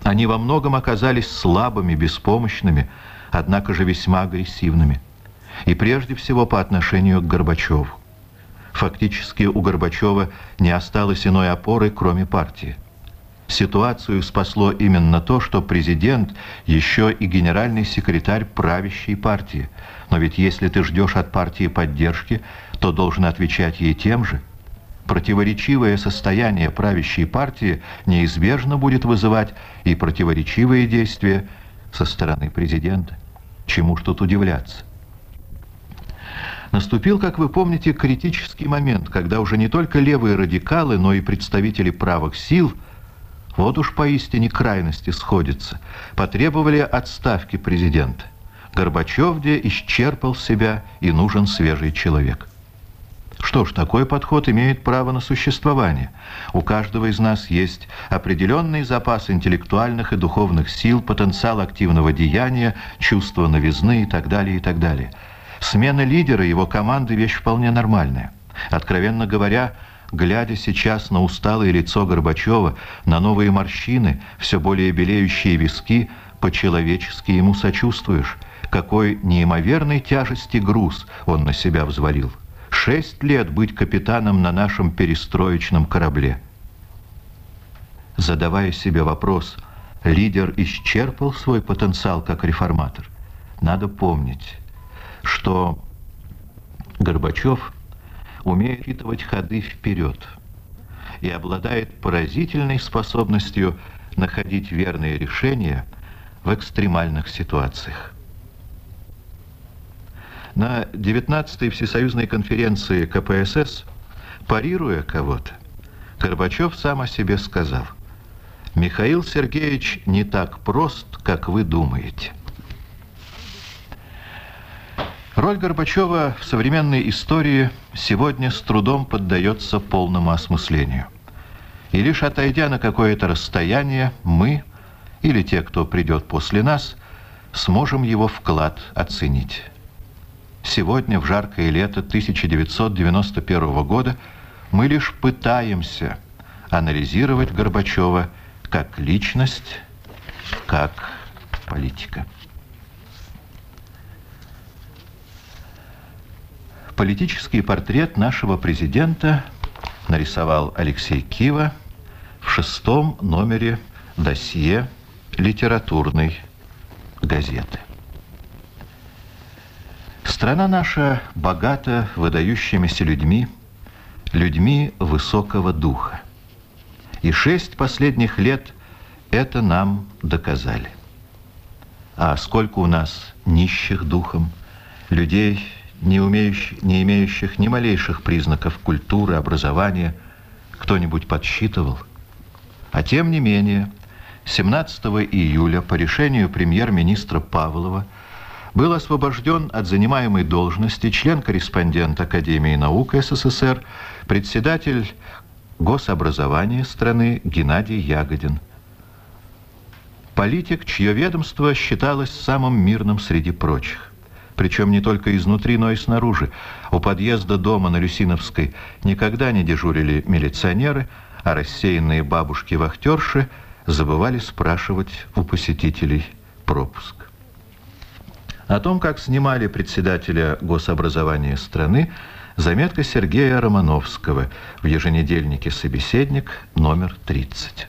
Они во многом оказались слабыми, беспомощными, однако же весьма агрессивными. И прежде всего по отношению к Горбачеву. Фактически у Горбачева не осталось иной опоры, кроме партии. Ситуацию спасло именно то, что президент еще и генеральный секретарь правящей партии. Но ведь если ты ждешь от партии поддержки, то должен отвечать ей тем же. Противоречивое состояние правящей партии неизбежно будет вызывать и противоречивые действия со стороны президента. Чему ж тут удивляться? Наступил, как вы помните, критический момент, когда уже не только левые радикалы, но и представители правых сил, вот уж поистине крайности сходятся, потребовали отставки президента. Горбачев где исчерпал себя, и нужен свежий человек. Что ж, такой подход имеет право на существование. У каждого из нас есть определенный запас интеллектуальных и духовных сил, потенциал активного деяния, чувство новизны и так далее, и так далее. Смена лидера его команды – вещь вполне нормальная. Откровенно говоря, глядя сейчас на усталое лицо Горбачева, на новые морщины, все более белеющие виски, по-человечески ему сочувствуешь. Какой неимоверной тяжести груз он на себя взвалил. 6 лет быть капитаном на нашем перестроечном корабле. Задавая себе вопрос, лидер исчерпал свой потенциал как реформатор, надо помнить, что Горбачев умеет читать ходы вперед и обладает поразительной способностью находить верные решения в экстремальных ситуациях. На 19-й Всесоюзной конференции КПСС, парируя кого-то, Горбачев сам о себе сказал: «Михаил Сергеевич не так прост, как вы думаете». Роль Горбачева в современной истории сегодня с трудом поддается полному осмыслению. И лишь отойдя на какое-то расстояние, мы, или те, кто придет после нас, сможем его вклад оценить. Сегодня, в жаркое лето 1991 года, мы лишь пытаемся анализировать Горбачева как личность, как политика. Политический портрет нашего президента нарисовал Алексей Кива в 6-м номере досье литературной газеты. Страна наша богата выдающимися людьми, людьми высокого духа. И 6 последних лет это нам доказали. А сколько у нас нищих духом, людей, не имеющих ни малейших признаков культуры, образования, кто-нибудь подсчитывал? А тем не менее, 17 июля по решению премьер-министра Павлова был освобожден от занимаемой должности член-корреспондент Академии наук СССР, председатель гособразования страны Геннадий Ягодин. Политик, чье ведомство считалось самым мирным среди прочих. Причем не только изнутри, но и снаружи. У подъезда дома на Люсиновской никогда не дежурили милиционеры, а рассеянные бабушки-вахтерши забывали спрашивать у посетителей пропуск. О том, как снимали председателя гособразования страны, заметка Сергея Романовского в еженедельнике «Собеседник» номер 30.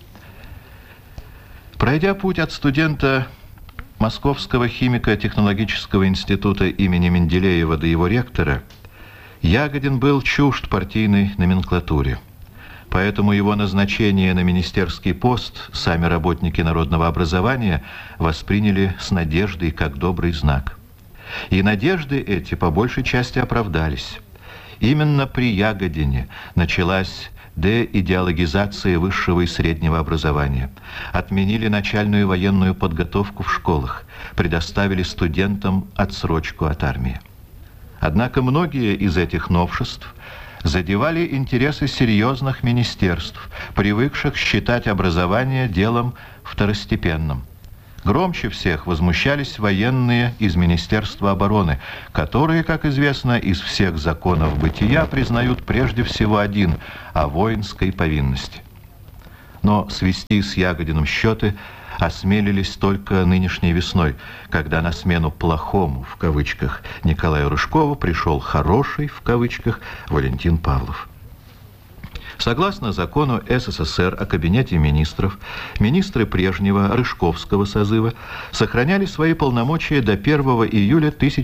Пройдя путь от студента Московского химико-технологического института имени Менделеева до его ректора, Ягодин был чужд партийной номенклатуре. Поэтому его назначение на министерский пост сами работники народного образования восприняли с надеждой как добрый знак. И надежды эти по большей части оправдались. Именно при Ягодине началась деидеологизация высшего и среднего образования. Отменили начальную военную подготовку в школах, предоставили студентам отсрочку от армии. Однако многие из этих новшеств задевали интересы серьезных министерств, привыкших считать образование делом второстепенным. Громче всех возмущались военные из Министерства обороны, которые, как известно, из всех законов бытия признают прежде всего один – о воинской повинности. Но свести с Ягодиным счеты осмелились только нынешней весной, когда на смену «плохому» в кавычках Николаю Рыжкову пришел «хороший» в кавычках Валентин Павлов. Согласно закону СССР о Кабинете министров, министры прежнего Рыжковского созыва сохраняли свои полномочия до 1 июля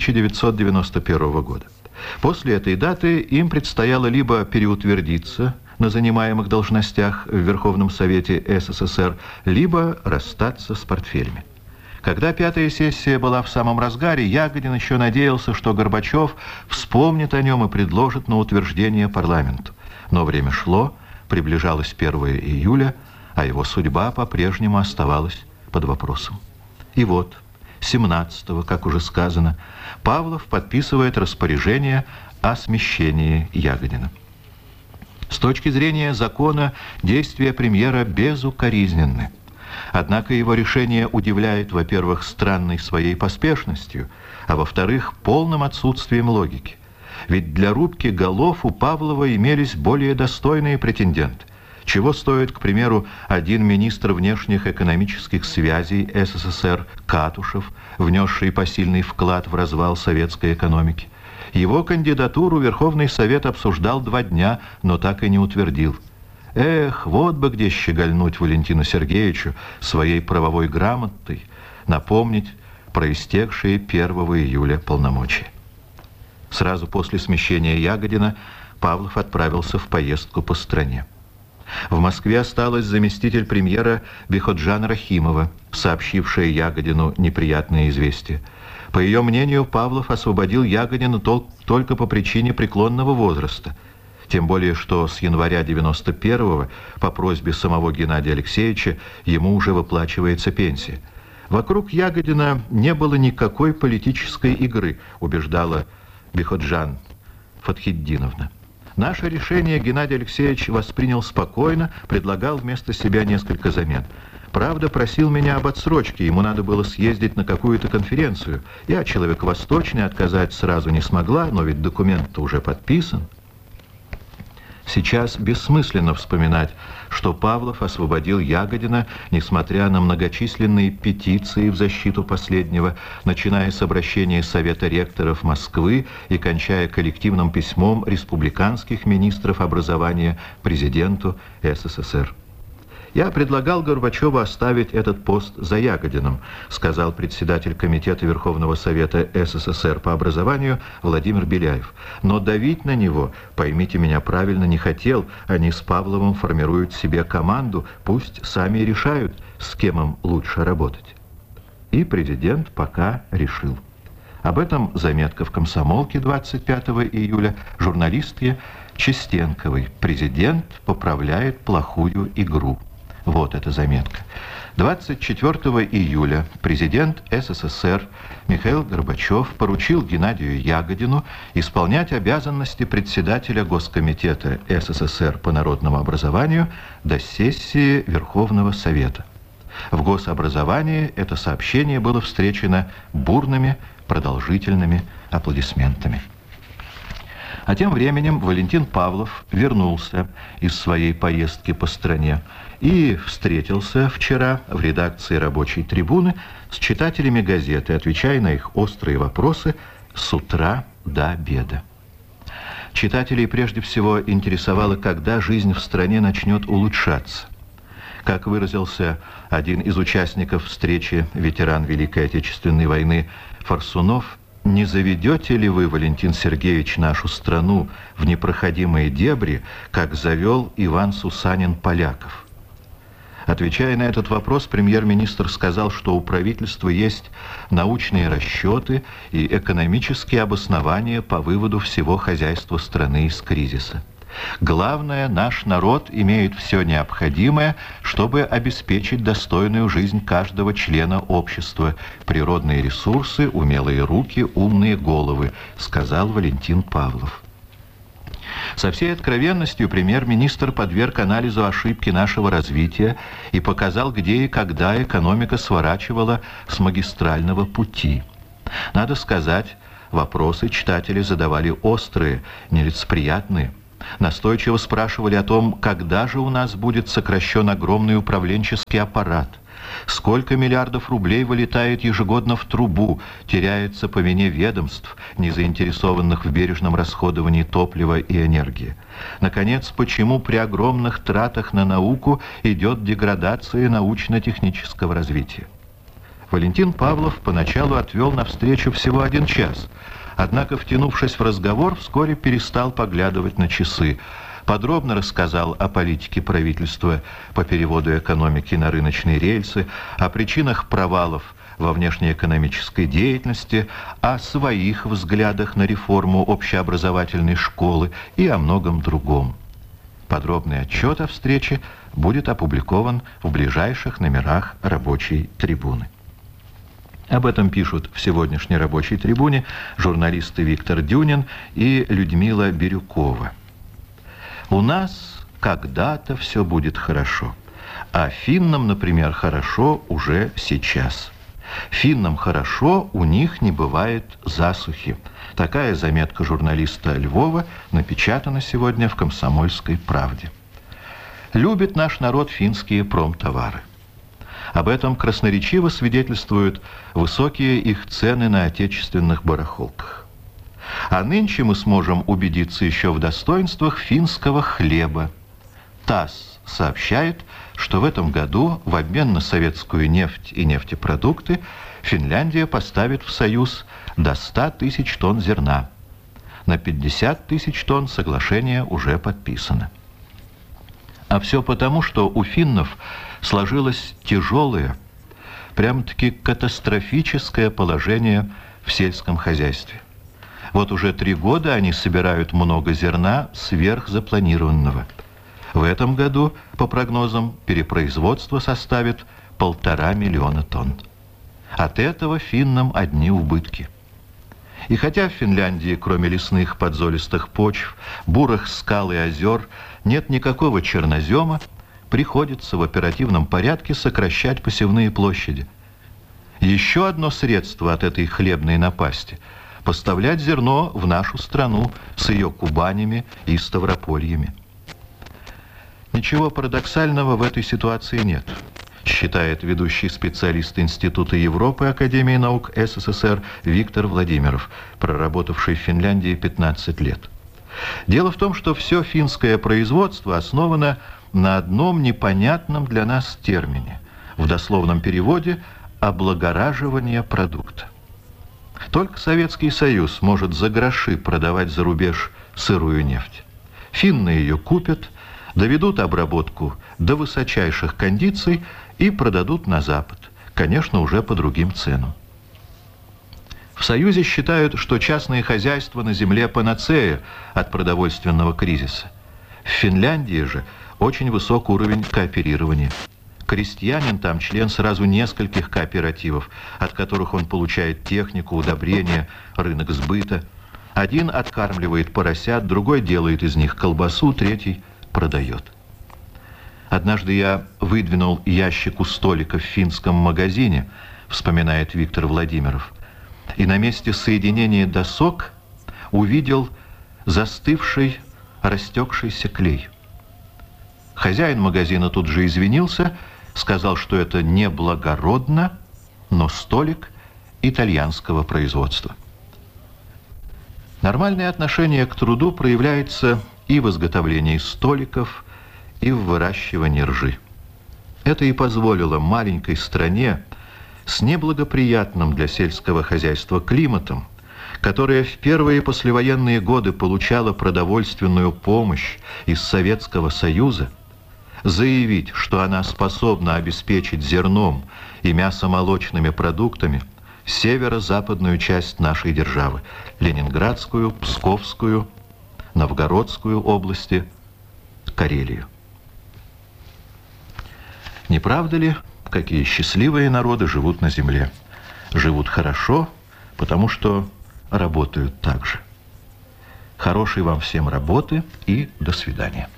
1991 года. После этой даты им предстояло либо переутвердиться на занимаемых должностях в Верховном Совете СССР, либо расстаться с портфелями. Когда пятая сессия была в самом разгаре, Ягодин еще надеялся, что Горбачев вспомнит о нем и предложит на утверждение парламенту. Но время шло, приближалось 1 июля, а его судьба по-прежнему оставалась под вопросом. И вот, 17-го, как уже сказано, Павлов подписывает распоряжение о смещении Ягодина. С точки зрения закона, действия премьера безукоризненны. Однако его решение удивляет, во-первых, странной своей поспешностью, а во-вторых, полным отсутствием логики. Ведь для рубки голов у Павлова имелись более достойные претенденты. Чего стоит, к примеру, один министр внешних экономических связей СССР Катушев, внесший посильный вклад в развал советской экономики. Его кандидатуру Верховный Совет обсуждал 2 дня, но так и не утвердил. Эх, вот бы где щегольнуть Валентину Сергеевичу своей правовой грамотой, напомнить про истекшие 1 июля полномочия. Сразу после смещения Ягодина Павлов отправился в поездку по стране. В Москве осталась заместитель премьера Биходжан Рахимова, сообщившая Ягодину неприятное известие. По ее мнению, Павлов освободил Ягодина только по причине преклонного возраста. Тем более, что с января 91-го по просьбе самого Геннадия Алексеевича ему уже выплачивается пенсия. Вокруг Ягодина не было никакой политической игры, убеждала Биходжан Фатхетдиновна. Наше решение Геннадий Алексеевич воспринял спокойно, предлагал вместо себя несколько замен. Правда, просил меня об отсрочке, ему надо было съездить на какую-то конференцию. Я, человек восточный, отказать сразу не смогла, но ведь документ-то уже подписан. Сейчас бессмысленно вспоминать, что Павлов освободил Ягодина, несмотря на многочисленные петиции в защиту последнего, начиная с обращения Совета ректоров Москвы и кончая коллективным письмом республиканских министров образования президенту СССР. «Я предлагал Горбачеву оставить этот пост за Ягодиным», сказал председатель Комитета Верховного Совета СССР по образованию Владимир Беляев. «Но давить на него, поймите меня правильно, не хотел. Они с Павловым формируют себе команду, пусть сами решают, с кем им лучше работать». И президент пока решил. Об этом заметка в «Комсомолке» 25 июля журналистке Чистенковой. «Президент поправляет плохую игру». Вот эта заметка. 24 июля президент СССР Михаил Горбачев поручил Геннадию Ягодину исполнять обязанности председателя Госкомитета СССР по народному образованию до сессии Верховного Совета. В Гособразовании это сообщение было встречено бурными, продолжительными аплодисментами. А тем временем Валентин Павлов вернулся из своей поездки по стране и встретился вчера в редакции «Рабочей трибуны» с читателями газеты, отвечая на их острые вопросы с утра до обеда. Читателей прежде всего интересовало, когда жизнь в стране начнет улучшаться. Как выразился один из участников встречи, ветеран Великой Отечественной войны Форсунов: «Не заведете ли вы, Валентин Сергеевич, нашу страну в непроходимые дебри, как завел Иван Сусанин поляков?» Отвечая на этот вопрос, премьер-министр сказал, что у правительства есть научные расчеты и экономические обоснования по выводу всего хозяйства страны из кризиса. Главное, наш народ имеет все необходимое, чтобы обеспечить достойную жизнь каждого члена общества. Природные ресурсы, умелые руки, умные головы, сказал Валентин Павлов. Со всей откровенностью премьер-министр подверг анализу ошибки нашего развития и показал, где и когда экономика сворачивала с магистрального пути. Надо сказать, вопросы читатели задавали острые, нелицеприятные. Настойчиво спрашивали о том, когда же у нас будет сокращен огромный управленческий аппарат, сколько миллиардов рублей вылетает ежегодно в трубу, теряется по вине ведомств, не заинтересованных в бережном расходовании топлива и энергии. Наконец, почему при огромных тратах на науку идет деградация научно-технического развития? Валентин Павлов поначалу отвел навстречу всего 1 час, однако, втянувшись в разговор, вскоре перестал поглядывать на часы. Подробно рассказал о политике правительства по переводу экономики на рыночные рельсы, о причинах провалов во внешнеэкономической деятельности, о своих взглядах на реформу общеобразовательной школы и о многом другом. Подробный отчет о встрече будет опубликован в ближайших номерах «Рабочей трибуны». Об этом пишут в сегодняшней «Рабочей трибуне» журналисты Виктор Дюнин и Людмила Бирюкова. У нас когда-то все будет хорошо, а финнам, например, хорошо уже сейчас. Финнам хорошо, у них не бывает засухи. Такая заметка журналиста Львова напечатана сегодня в «Комсомольской правде». Любит наш народ финские промтовары. Об этом красноречиво свидетельствуют высокие их цены на отечественных барахолках. А нынче мы сможем убедиться еще в достоинствах финского хлеба. ТАСС сообщает, что в этом году в обмен на советскую нефть и нефтепродукты Финляндия поставит в Союз до 100 тысяч тонн зерна. На 50 тысяч тонн соглашение уже подписано. А все потому, что у финнов сложилось тяжелое, прям-таки катастрофическое положение в сельском хозяйстве. Вот уже 3 года они собирают много зерна сверх запланированного. В этом году, по прогнозам, перепроизводство составит 1,5 миллиона тонн. От этого финнам одни убытки. И хотя в Финляндии, кроме лесных подзолистых почв, бурых скал и озер, нет никакого чернозема, приходится в оперативном порядке сокращать посевные площади. Еще одно средство от этой хлебной напасти – поставлять зерно в нашу страну с ее Кубанями и Ставропольями. Ничего парадоксального в этой ситуации нет, считает ведущий специалист Института Европы Академии наук СССР Виктор Владимиров, проработавший в Финляндии 15 лет. Дело в том, что все финское производство основано на одном непонятном для нас термине, в дословном переводе «облагораживание продукта». Только Советский Союз может за гроши продавать за рубеж сырую нефть. Финны ее купят, доведут обработку до высочайших кондиций и продадут на Запад, конечно, уже по другим ценам. В Союзе считают, что частные хозяйства на земле панацея от продовольственного кризиса. В Финляндии же очень высок уровень кооперирования. Крестьянин там член сразу нескольких кооперативов, от которых он получает технику, удобрения, рынок сбыта. Один откармливает поросят, другой делает из них колбасу, третий продает. Однажды я выдвинул ящик у столика в финском магазине, вспоминает Виктор Владимиров, и на месте соединения досок увидел застывший, растекшийся клей. Хозяин магазина тут же извинился, сказал, что это неблагородно, но столик итальянского производства. Нормальное отношение к труду проявляется и в изготовлении столиков, и в выращивании ржи. Это и позволило маленькой стране с неблагоприятным для сельского хозяйства климатом, которая в первые послевоенные годы получала продовольственную помощь из Советского Союза, заявить, что она способна обеспечить зерном и мясомолочными продуктами северо-западную часть нашей державы – Ленинградскую, Псковскую, Новгородскую области, Карелию. Не правда ли, какие счастливые народы живут на земле? Живут хорошо, потому что работают так же. Хорошей вам всем работы и до свидания.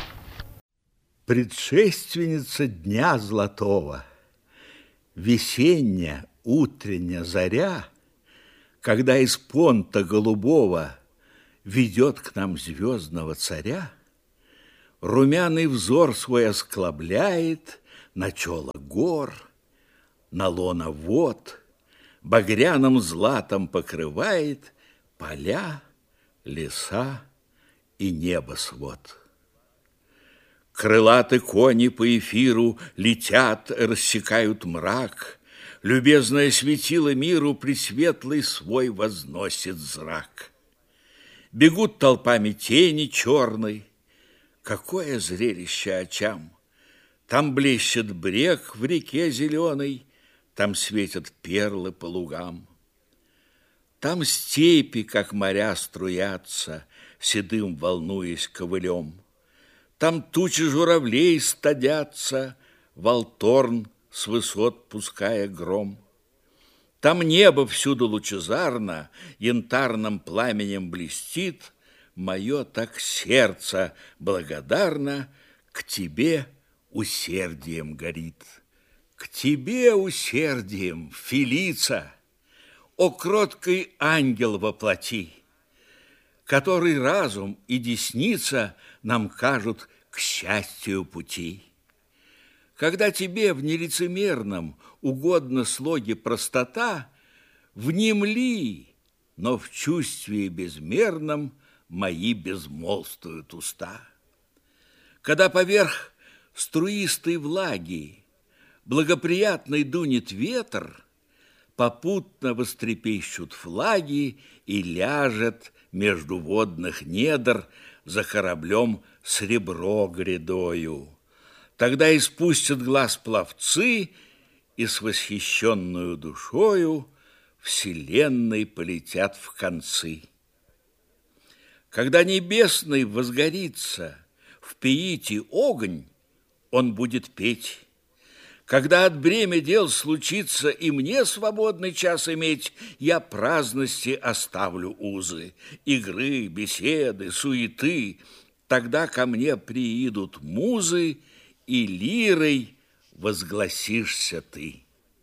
Предшественница дня золотого, весенняя утренняя заря, когда из понта голубого ведет к нам звездного царя, румяный взор свой осклабляет на чело гор, на лоно вод, багряным златом покрывает поля, леса и небосвод. Крылаты кони по эфиру летят, рассекают мрак, любезное светило миру пресветлый свой возносит зрак. Бегут толпами тени черной, какое зрелище очам! Там блещет брег в реке зеленой, там светят перлы по лугам. Там степи, как моря, струятся, седым волнуясь ковылем. Там тучи журавлей стадятся, волторн с высот пуская гром. Там небо всюду лучезарно, янтарным пламенем блестит, мое так сердце благодарно к тебе усердием горит. К тебе усердием, Фелица, о кроткий ангел воплоти, который разум и десница нам кажут к счастью пути. Когда тебе в нелицемерном угодно слоге простота, внемли, но в чувстве безмерном мои безмолвствуют уста. Когда поверх струистой влаги благоприятный дунет ветер, попутно вострепещут флаги и ляжет между водных недр за кораблем сребро грядою. Тогда испустят глаз пловцы и с восхищенную душою вселенной полетят в концы. Когда небесный возгорится в пеите огонь, он будет петь. Когда от бремя дел случится и мне свободный час иметь, я праздности оставлю узы, игры, беседы, суеты. Тогда ко мне приидут музы, и лирой возгласишься ты.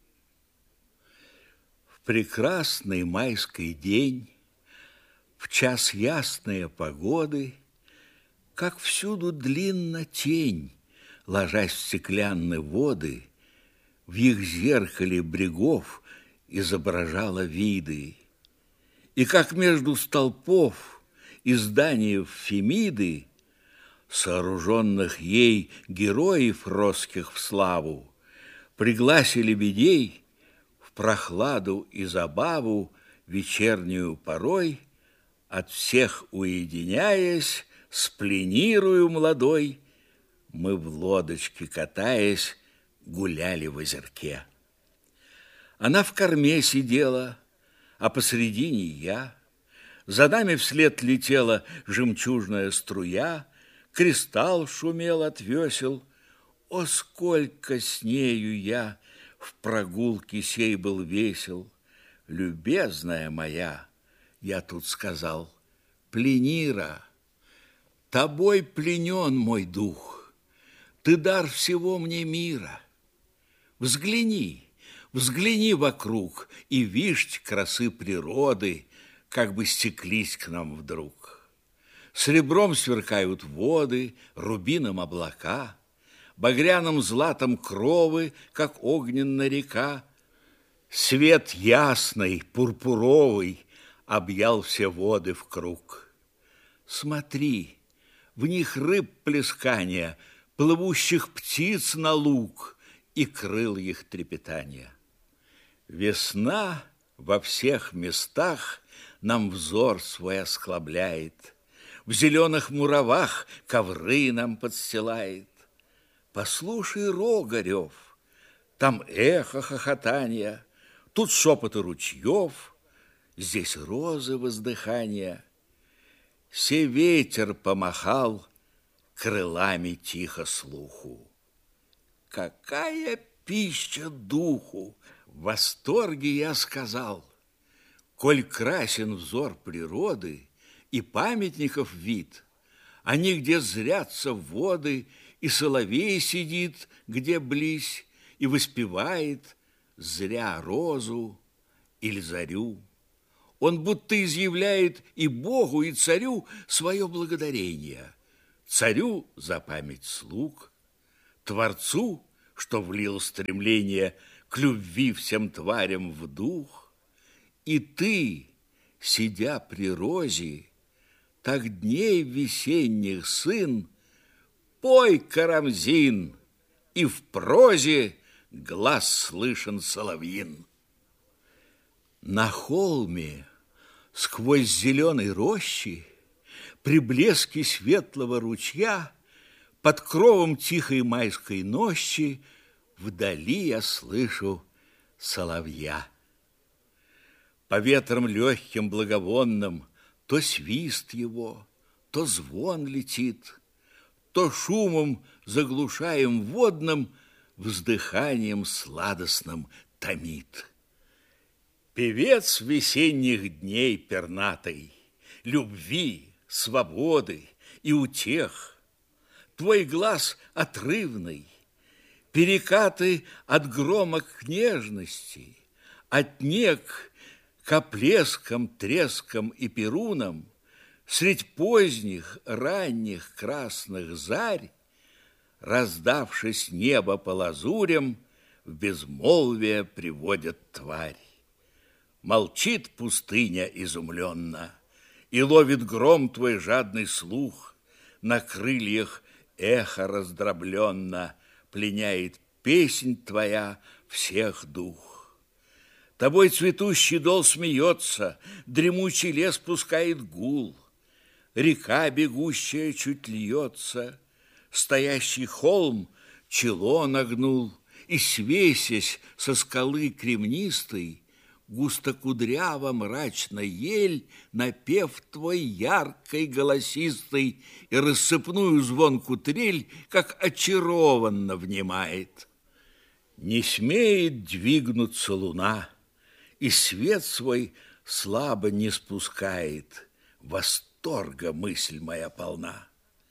В прекрасный майский день, в час ясные погоды, как всюду длинна тень, ложась в стеклянные воды, в их зеркале брегов изображала виды. И как между столпов и зданий Фемиды, сооруженных ей героев роских в славу, пригласили лебедей в прохладу и забаву вечернюю порой, от всех уединяясь, с пленирою молодой, мы в лодочке, катаясь, гуляли в озерке. Она в корме сидела, а посредине я. За нами вслед летела жемчужная струя, кристалл шумел от весел. О, сколько с нею я в прогулке сей был весел! Любезная моя, я тут сказал, Пленира, тобой пленен мой дух, ты дар всего мне мира. Взгляни, взгляни вокруг, и вишь красы природы, как бы стеклись к нам вдруг. Сребром сверкают воды, рубином облака, багряным златом кровы, как огненная река. Свет ясный, пурпуровый объял все воды вкруг. Смотри, в них рыб плескания, плывущих птиц на луг и крыльях трепетания. Весна во всех местах нам взор свой осклабляет, в зеленых муравах ковры нам подстилает. Послушай рога рев, там эхо хохотанья, тут шепоты ручьев, здесь розы воздыхания. Се ветер помахал крылами тихо слуху. Какая пища духу! В восторге я сказал, коль красен взор природы и памятников вид, они, где зрятся воды, и соловей сидит, где близь, и воспевает зря розу или зарю. Он будто изъявляет и Богу, и царю свое благодарение. Царю за память слуг, Творцу, что влил стремление к любви всем тварям в дух. И ты, сидя при розе, так дней весенних сын, пой, Карамзин, и в прозе глаз слышен соловьин. На холме, сквозь зеленой рощи, при блеске светлого ручья, под кровом тихой майской нощи, вдали я слышу соловья. По ветрам легким благовонным то свист его, то звон летит, то шумом заглушаем водным, вздыханием сладостным томит. Певец весенних дней пернатый, любви, свободы и утех, твой глаз отрывный, перекаты от грома к нежности, от нег к оплескам, трескам и перунам, средь поздних, ранних красных зарь, раздавшись небо по лазурям, в безмолвие приводят тварь. Молчит пустыня изумленно, и ловит гром твой жадный слух, на крыльях эхо раздробленно пленяет песнь твоя всех дух. Тобой цветущий дол смеется, дремучий лес пускает гул, река бегущая чуть льется, стоящий холм чело нагнул, и, свесясь со скалы кремнистой, густо-кудряво мрачно ель, напев твой яркой голосистой и рассыпную звонку трель, как очарованно внимает. Не смеет двигнуться луна, и свет свой слабо не спускает, восторга мысль моя полна.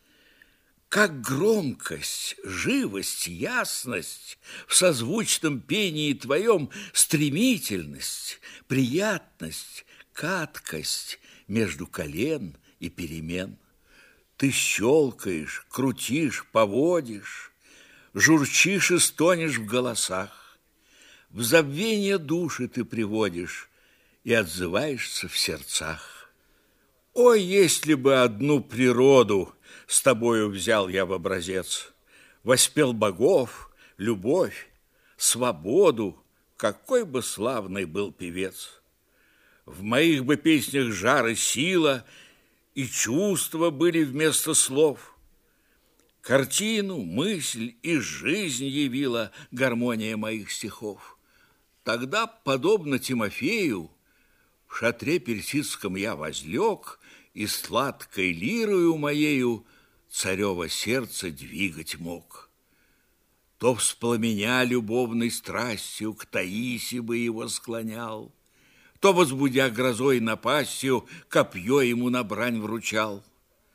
Как громкость, живость, ясность в созвучном пении твоем, стремительность, приятность, каткость между колен и перемен. Ты щелкаешь, крутишь, поводишь, журчишь и стонешь в голосах, в забвение души ты приводишь и отзываешься в сердцах. Ой, если бы одну природу с тобою взял я в образец, воспел богов, любовь, свободу, какой бы славный был певец. В моих бы песнях жар и сила, и чувства были вместо слов. Картину, мысль и жизнь явила гармония моих стихов. Тогда, подобно Тимофею, в шатре персидском я возлег, и сладкой лирою моею царево сердце двигать мог. То вспламеня любовной страстью к Таисе бы его склонял, то, возбудя грозой напастью, копье ему на брань вручал.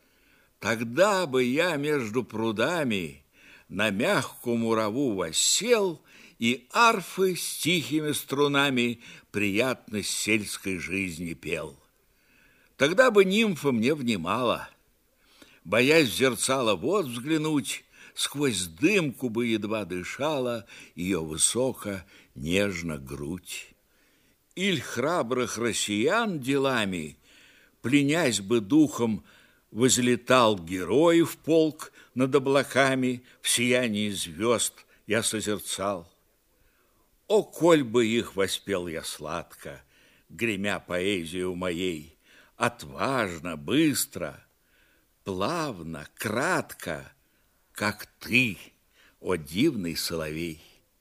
Тогда бы я между прудами на мягкую мураву воссел, и арфы с тихими струнами приятность сельской жизни пел. Тогда бы нимфа мне внимала, боясь в зерцало вод взглянуть, сквозь дымку бы едва дышала ее высоко, нежно грудь. Иль храбрых россиян делами, пленясь бы духом, возлетал герой в полк над облаками, в сиянии звезд я созерцал. О, коль бы их воспел я сладко, гремя поэзию моей, отважно, быстро, плавно, кратко, как ты, о дивный соловей.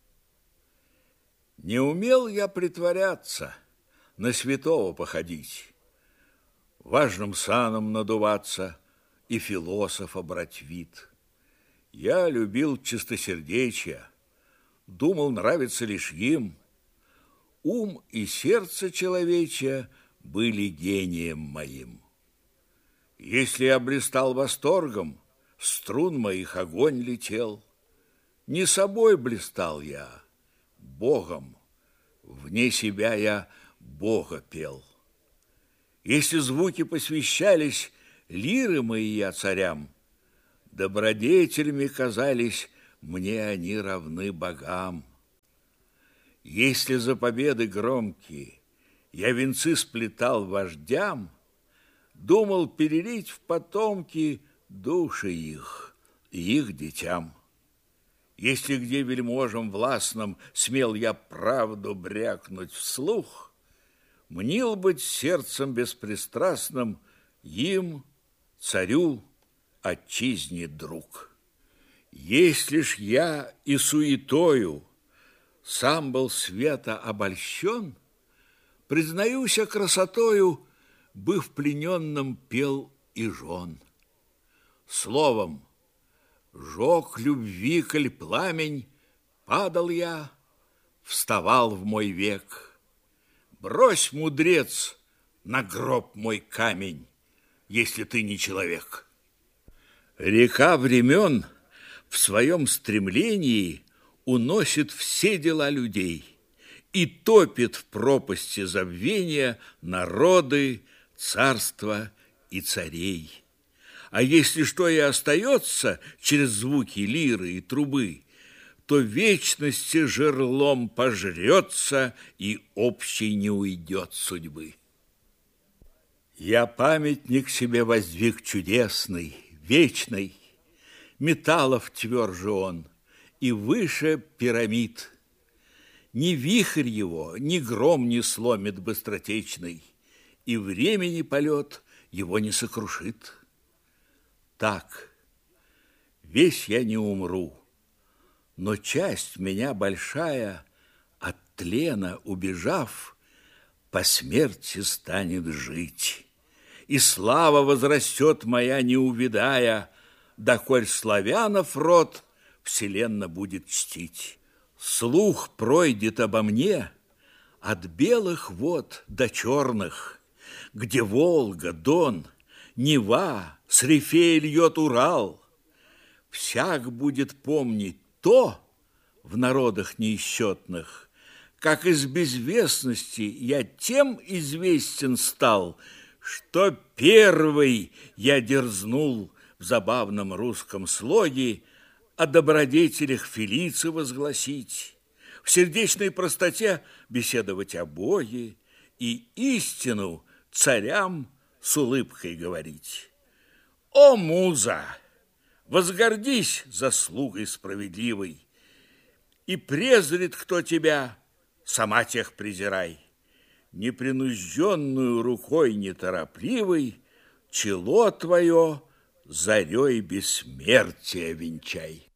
Не умел я притворяться, на святого походить, важным саном надуваться и философа брать вид. Я любил чистосердечие, думал, нравится лишь им. Ум и сердце человечье были гением моим. Если я блистал восторгом, струн моих огонь летел. Не собой блистал я, Богом, вне себя я Бога пел. Если звуки посвящались лиры мои я царям, добродетелями казались мне они равны богам. Если за победы громкие я венцы сплетал вождям, думал перелить в потомки души их и их детям. Если где вельможам властным смел я правду брякнуть вслух, мнил быть сердцем беспристрастным им, царю, отчизне друг. Если ж я и суетою сам был света обольщен, признаюся красотою, быв плененным, пел и жен. Словом, жег любви, коль пламень, падал я, вставал в мой век. Брось, мудрец, на гроб мой камень, если ты не человек. Река времен в своем стремлении уносит все дела людей и топит в пропасти забвения народы, царства и царей. А если что и остается через звуки лиры и трубы, то вечности жерлом пожрется и общей не уйдет судьбы. Я памятник себе воздвиг чудесный, вечный, металлов тверже он и выше пирамид. Ни вихрь его, ни гром не сломит быстротечный, и времени полет его не сокрушит. Так, весь я не умру, но часть меня большая, от тлена убежав, по смерти станет жить, и слава возрастет моя, не увядая, доколь славянов род вселенно будет чтить. Слух пройдет обо мне от белых вод до черных, где Волга, Дон, Нева, с рифей льет Урал. Всяк будет помнить то в народах неисчетных, как из безвестности я тем известен стал, что первый я дерзнул в забавном русском слоге о добродетелях Фелиции возгласить, в сердечной простоте беседовать о Боге и истину царям с улыбкой говорить. О, муза, возгордись заслугой справедливой, и презрит кто тебя, сама тех презирай. Непринужденную рукой неторопливой чело твое зарей бессмертия венчай.